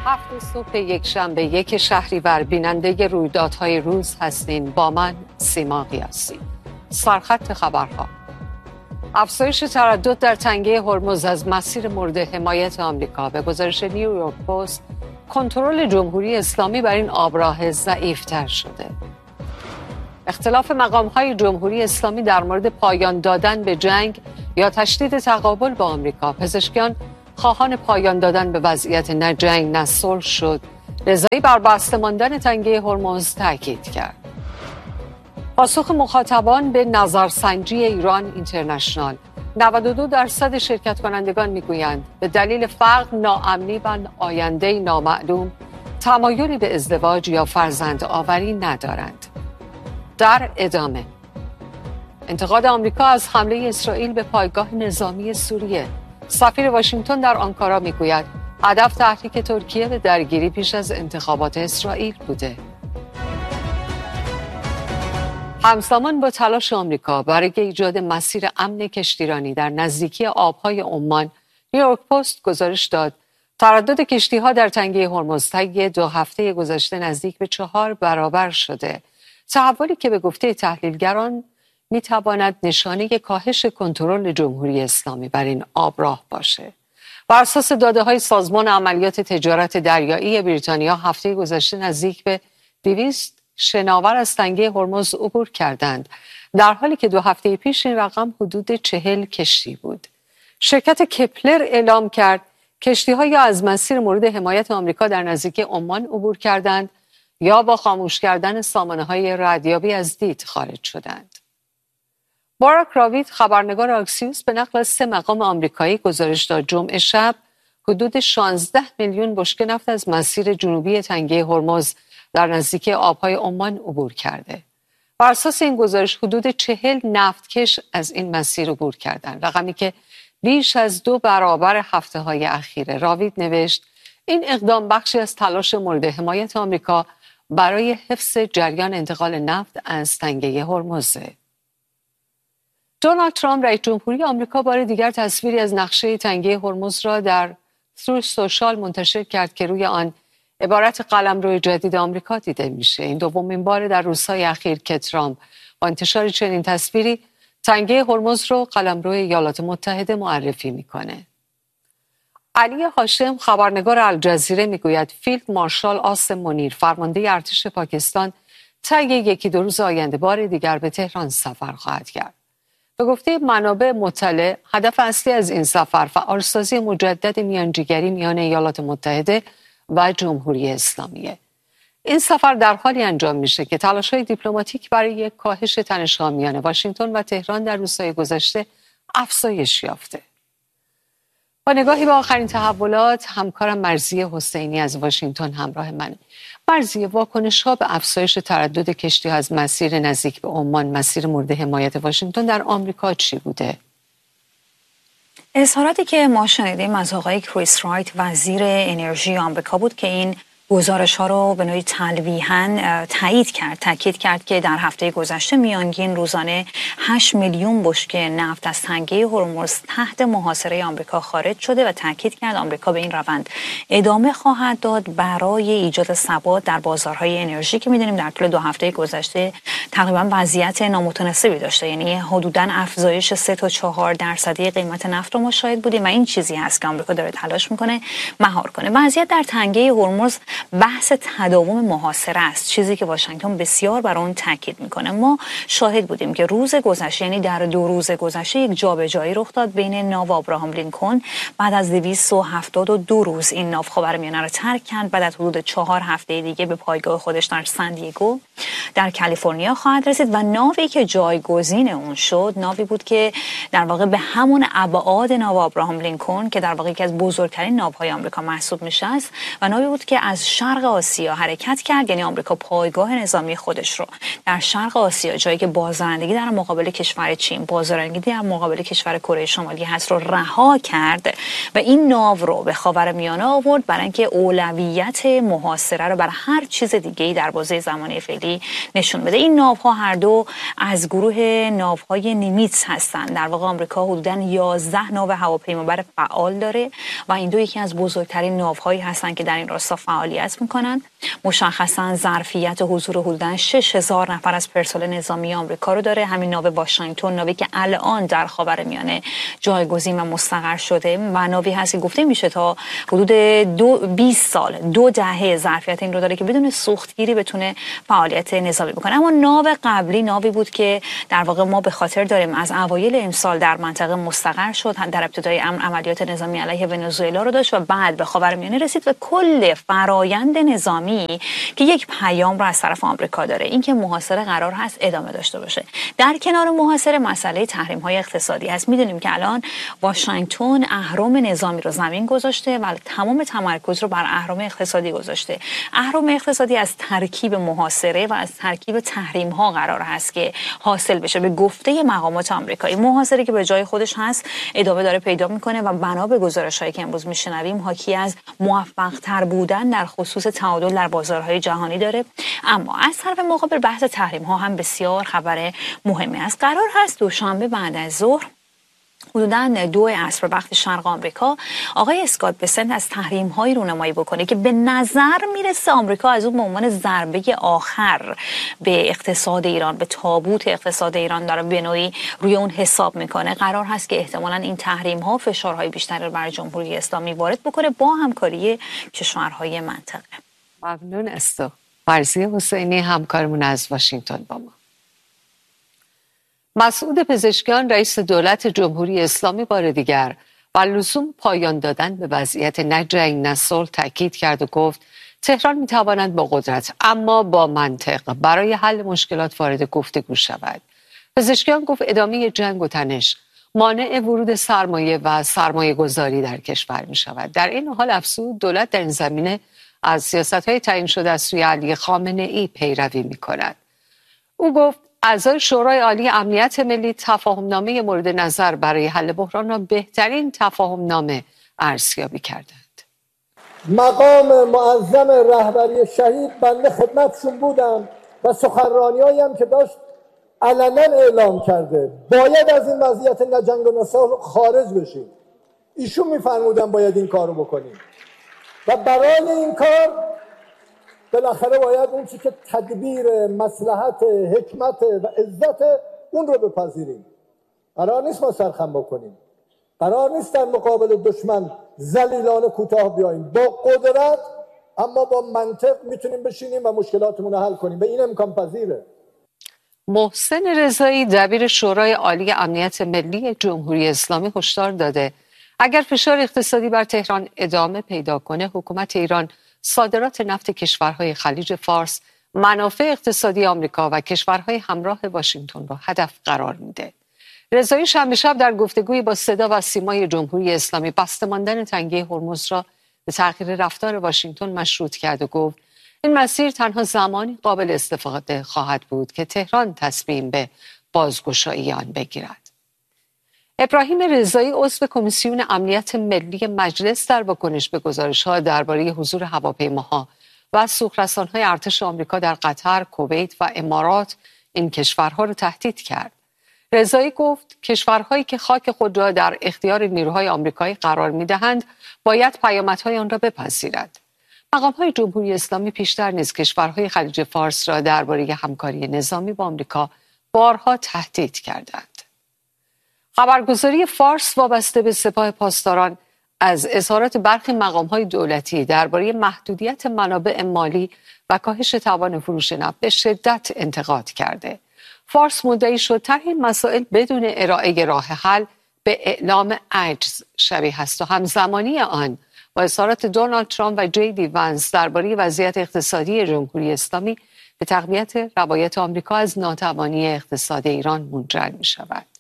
7 صبح یک شنبه 1 شهریور بیننده رویدادهای روز هستین. با من سیما قیاسی. سرخط خبرها: افزایش تردد در تنگه هرمز از مسیر مورد حمایت آمریکا. به گزارش نیویورک پست، کنترل جمهوری اسلامی بر این آبراه ضعیف‌تر شده. اختلاف مقام‌های جمهوری اسلامی در مورد پایان دادن به جنگ یا تشدید تقابل با آمریکا. پزشکیان خواهان پایان دادن به وضعیت نه جنگ نه صلح شد. رضایی بر بسته ماندن تنگه هرمز تاکید کرد. پاسخ مخاطبان به نظرسنجی ایران اینترنشنال: 92% شرکت کنندگان میگویند به دلیل فقر، ناامنی و آینده نامعلوم تمایلی به ازدواج یا فرزند آوری ندارند. در ادامه، انتقاد آمریکا از حمله اسرائیل به پایگاه نظامی سوریه. سفیر واشنگتن در آنکارا میگوید هدف تحریک ترکیه به درگیری پیش از انتخابات اسرائیل بوده. همزمان با تلاش آمریکا برای ایجاد مسیر امن کشتیرانی در نزدیکی آبهای عمان، نیویورک پست گزارش داد تردد کشتی‌ها در تنگه هرمز طی 2 هفته گذشته نزدیک به 4 برابر شده. تحولی که به گفته تحلیلگران میتواند نشانه کاهش کنترل جمهوری اسلامی بر این آبراه باشه. بر اساس داده‌های سازمان عملیات تجارت دریایی بریتانیا، هفته گذشته نزدیک به 200 شناور از تنگه هرمز عبور کردند، در حالی که 2 هفته پیش این رقم حدود 40 کشتی بود. شرکت کپلر اعلام کرد کشتی‌ها یا از مسیر مورد حمایت آمریکا در نزدیکی عمان عبور کردند یا با خاموش کردن سامانه‌های ردیابی از دید خارج شدند. باراک راوید، خبرنگار آکسیوس، به نقل از 3 مقام آمریکایی گزارش داد جمعه شب حدود 16 میلیون بشکه نفت از مسیر جنوبی تنگه هرمز در نزدیکی آبهای عمان عبور کرده. بر اساس این گزارش حدود 40 نفتکش از این مسیر عبور کردند، رقمی که بیش از 2 برابر هفته‌های اخیره. راوید نوشت این اقدام بخشی از تلاش مورد حمایت آمریکا برای حفظ جریان انتقال نفت از تنگه هرمزه. دونالد ترامپ رئیس جمهوری آمریکا بار دیگر تصویری از نقشه تنگه هرمز را در تروث سوشال منتشر کرد که روی آن عبارت قلمرو جدید آمریکا دیده میشه. این دومین بار در روزهای اخیر که ترامپ با انتشار چنین تصویری تنگه هرمز رو قلمرو ایالات متحده معرفی میکنه. علی هاشم، خبرنگار الجزیره، میگوید فیلد مارشال آصم منیر، فرمانده ارتش پاکستان، طی 1-2 روز آینده بار دیگر به تهران سفر خواهد کرد. به گفته منابع مطلع، هدف اصلی از این سفر فعالسازی مجدد میانجیگری میان ایالات متحده و جمهوری اسلامیه. این سفر در حالی انجام میشه که تلاش‌های دیپلماتیک برای کاهش تنش‌ها میان واشنگتن و تهران در روزهای گذشته افزایش یافته. با نگاهی به آخرین تحولات، همکارم مرضیه حسینی از واشنگتن همراه منه. مرضیه، واکنش‌ها به افزایش تردد کشتی از مسیر نزدیک به عمان، مسیر مورد حمایت واشنگتن، در آمریکا چی بوده؟ اظهاراتی که ما شنیدیم از آقای کریس رایت، وزیر انرژی آمریکا بود که این گزارش‌ها رو به نوعی تلویحاً تاکید کرد که در هفته گذشته میانگین روزانه 8 میلیون بشکه نفت از تنگه هرمز تحت محاصره آمریکا خارج شده و تاکید کرد آمریکا به این روند ادامه خواهد داد برای ایجاد ثبات در بازارهای انرژی که می‌دونیم در طول 2 هفته گذشته تقریباً وضعیت نامتناسبی داشته، یعنی حدوداً افزایش 3 تا 4% قیمت نفت رو ما شاهد بودیم و این چیزی هست که آمریکا داره تلاش می‌کنه مهار کنه. وضعیت در تنگه هرمز بحث تداوم محاصره است، چیزی که واشنگتن بسیار بر اون تاکید میکنه. ما شاهد بودیم که روز گذشته، یعنی در 2 روز گذشته، یک جابجایی رخ داد بین ناو ابراهام لینکلن. بعد از 272 روز این ناو خاورمیانه رو ترک کرد. بعد از حدود 4 هفته دیگه به پایگاه خودش در سن دیگو در کالیفرنیا خواهد رسید و ناوی که جایگزین اون شد ناوی بود که در واقع به همون ابعاد ناو ابراهام لینکلن که در واقع یکی از بزرگترین ناوهای آمریکا محسوب میشه است و ناوی بود که از شرق آسیا حرکت کرد. یعنی آمریکا پایگاه نظامی خودش رو در شرق آسیا، جایی که بازدارندگی در مقابل کشور چین، بازدارندگی در مقابل کشور کره شمالی هست، رو رها کرد و این ناو رو به خاورمیانه آورد برای اینکه اولویت محاصره رو بر هر چیز دیگه‌ای در بازه زمانی فعلی بین‌المللی نشون بده. این ناوها هر دو از گروه ناوهای نیمیتس هستند. در واقع آمریکا حدوداً 11 ناو هواپیمابر فعال داره و این دو یکی از بزرگترین ناوهایی هستند که در این راستا فعالیت میکنن. مشخصاً ظرفیت حضور حدوداً 6000 نفر از پرسنل نظامی آمریکا رو داره. همین ناو واشنگتن، ناوی که الان در خاورمیانه جایگزین و مستقر شده و ناوی هست که گفته میشه تا حدود 20 سال 2 دهه ظرفیت این رو داره که بدون سوختگیری بتونه فعالیت نظامی بکنه. اما ناو قبلی ناوی بود که در واقع ما به خاطر داریم از اوایل امسال در منطقه مستقر شد، در ابتدای عملیات نظامی علیه ونزوئلا رو داشت و بعد به خاورمیانه رسید و کل فرایند نظامی که یک پیام رو از طرف آمریکا داره، اینکه محاصره قرار هست ادامه داشته باشه. در کنار محاصره مسئله تحریم‌های اقتصادی هست. میدونیم که الان واشنگتن اهرم نظامی رو زمین گذاشته و تمام تمرکز رو بر اهرم اقتصادی گذاشته. اهرم اقتصادی از ترکیب محاصره و از ترکیب تحریم‌ها قرار هست که حاصل بشه. به گفته مقامات آمریکایی محاصره که به جای خودش هست ادامه داره پیدا میکنه و بنا به گزارش‌هایی که امروز میشنویم حاکی از موفق‌تر بودن در خصوص تعادل در بازارهای جهانی داره. اما از طرف مقابل بحث تحریم‌ها هم بسیار خبر مهمی است. قرار هست دوشنبه بعد از ظهر حدوداً 2 عصر وقت شرق آمریکا آقای اسکات بسنت از تحریم‌هایی رونمایی بکنه که به نظر میرسه آمریکا از اون به عنوان ضربه آخر به اقتصاد ایران، به تابوت اقتصاد ایران داره به نوعی روی اون حساب میکنه. قرار هست که احتمالاً این تحریم‌ها فشارهای بیشتری رو بر جمهوری اسلامی وارد بکنه با همکاری کشورهای منطقه. ممنون است. فرضیه حسینی همکارمون از واشنگتن با ما. مسعود پزشکیان رئیس دولت جمهوری اسلامی بار دیگر بر لزوم پایان دادن به وضعیت نه جنگ نه صلح تاکید کرد و گفت تهران میتواند با قدرت اما با منطق برای حل مشکلات وارد گفتگو شود. پزشکیان گفت ادامه جنگ و تنش مانع ورود سرمایه و سرمایه گذاری در کشور می شود. در این حال افزود دولت در این زمینه از سیاست‌های تعیین شده از سوی علی خامنه‌ای پیروی می کند. او گفت اعضای شورای عالی امنیت ملی تفاهمنامه مورد نظر برای حل بحران را بهترین تفاهمنامه ارزیابی کردند. مقام معظم رهبری شهید بنده خدمتشون بودم و سخنرانی‌هایی هم که داشت علنا اعلام کرده باید از این وضعیت نه جنگ و نه صلح خارج بشیم. ایشون می‌فرمودن باید این کارو بکنیم و برای این کار بالاخره باید اون چی که تدبیر مصلحت حکمت و عزت اون رو بپذیریم. قرار نیست ما سرخم بکنیم، قرار نیست در مقابل دشمن ذلیلانه کوتاه بیاییم. با قدرت اما با منطق میتونیم بشینیم و مشکلاتمون رو حل کنیم. به این امکان پذیره. محسن رضایی دبیر شورای عالی امنیت ملی جمهوری اسلامی هشدار داده اگر فشار اقتصادی بر تهران ادامه پیدا کنه حکومت ایران صادرات نفت کشورهای خلیج فارس، منافع اقتصادی آمریکا و کشورهای همراه واشنگتن را هدف قرار میده. رضایی شنبه شب در گفتگویی با صدا و سیمای جمهوری اسلامی بسته ماندن تنگه هرمز را به تغییر رفتار واشنگتن مشروط کرد و گفت این مسیر تنها زمانی قابل استفاده خواهد بود که تهران تصمیم به بازگشایی آن بگیرد. ابراهیم رضایی عضو کمیسیون امنیت ملی مجلس در واکنش به گزارش‌ها درباره حضور هواپیماها و سوخرسان‌های ارتش آمریکا در قطر، کویت و امارات این کشورها را تهدید کرد. رضایی گفت کشورهایی که خاک خود را در اختیار نیروهای آمریکایی قرار می‌دهند باید پیامدهای آن را بپذیرد. مقام‌های جمهوری اسلامی پیشتر نیز کشورهای خلیج فارس را درباره همکاری نظامی با آمریکا بارها تهدید کردند. خبرگزاری فارس وابسته به سپاه پاسداران از اظهارات برخی مقام‌های دولتی درباره محدودیت منابع مالی و کاهش توان فروش نفت به شدت انتقاد کرده. فارس مدعی شد طرح این مسائل بدون ارائه راه حل به اعلام عجز شبیه است و همزمانی آن با اظهارات دونالد ترامپ و جی دی ونس درباره وضعیت اقتصادی جمهوری اسلامی به تقویت روایت آمریکا از ناتوانی اقتصاد ایران منجر می شود.